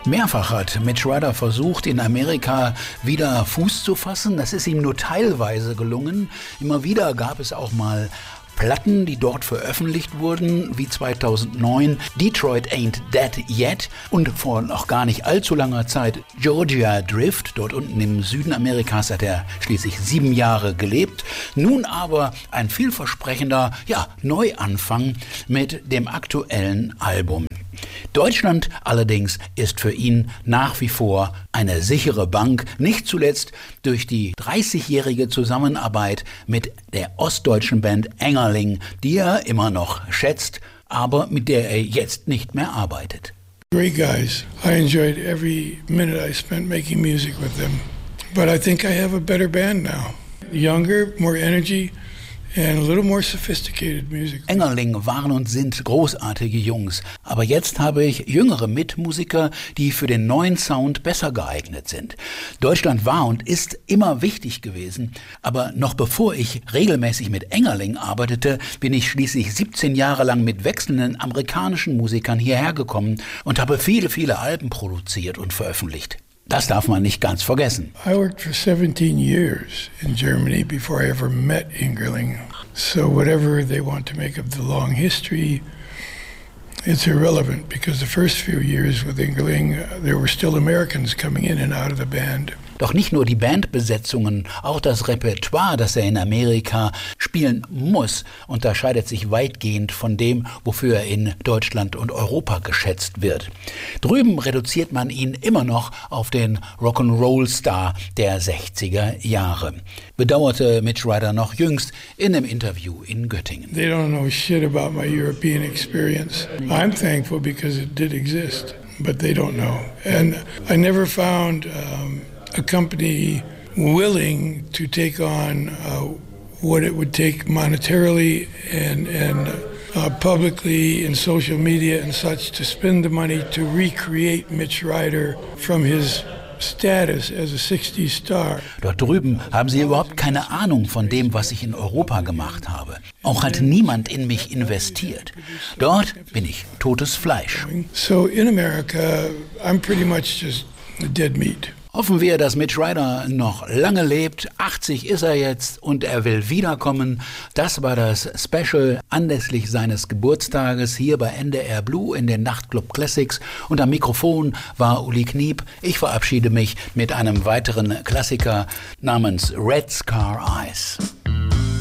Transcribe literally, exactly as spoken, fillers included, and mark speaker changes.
Speaker 1: Mehrfach hat Mitch Ryder versucht, in Amerika wieder Fuß zu fassen. Das ist ihm nur teilweise gelungen. Immer wieder gab es auch mal Platten, die dort veröffentlicht wurden, wie zweitausendneun Detroit Ain't Dead Yet und vor noch gar nicht allzu langer Zeit Georgia Drift. Dort unten im Süden Amerikas hat er schließlich sieben Jahre gelebt. Nun aber ein vielversprechender, ja, Neuanfang mit dem aktuellen Album. Deutschland allerdings ist für ihn nach wie vor eine sichere Bank, nicht zuletzt durch die dreißigjährige Zusammenarbeit mit der ostdeutschen Band Engerling, die er immer noch schätzt, aber mit der er jetzt nicht mehr arbeitet.
Speaker 2: Great guys. I enjoyed every minute I spent making music with them. But I think I have a better band now. Younger, more energy. And a little more sophisticated music.
Speaker 1: Engerling waren und sind großartige Jungs, aber jetzt habe ich jüngere Mitmusiker, die für den neuen Sound besser geeignet sind. Deutschland war und ist immer wichtig gewesen, aber noch bevor ich regelmäßig mit Engerling arbeitete, bin ich schließlich siebzehn Jahre lang mit wechselnden amerikanischen Musikern hierher gekommen und habe viele, viele Alben produziert und veröffentlicht. Das darf man nicht ganz vergessen.
Speaker 2: I worked for seventeen years in Germany before I ever met Engerling. So whatever they want to make of the long history, it's irrelevant because the first few years with Engerling, uh, there were still Americans coming in and out of the band.
Speaker 1: Doch nicht nur die Bandbesetzungen, auch das Repertoire, das er in Amerika spielen muss, unterscheidet sich weitgehend von dem, wofür er in Deutschland und Europa geschätzt wird. Drüben reduziert man ihn immer noch auf den Rock'n'Roll-Star der sechziger Jahre, bedauerte Mitch Ryder noch jüngst in einem Interview in Göttingen.
Speaker 2: They don't know shit about my European experience. I'm thankful because it did exist, but they don't know. And I never found um, a company willing to take on uh, what it would take monetarily and, and uh, publicly in social media and such to spend the money to recreate Mitch Ryder from his status as a sixties star.
Speaker 1: Dort drüben haben sie überhaupt keine Ahnung von dem, was ich in Europa gemacht habe. Auch hat niemand in mich investiert. Dort bin ich totes Fleisch.
Speaker 2: So in America, I'm pretty much just dead meat.
Speaker 1: Hoffen wir, dass Mitch Ryder noch lange lebt. achtzig ist er jetzt und er will wiederkommen. Das war das Special anlässlich seines Geburtstages hier bei N D R Blue in den Nachtclub Classics. Und am Mikrofon war Uli Kniep. Ich verabschiede mich mit einem weiteren Klassiker namens Red Scar Eyes.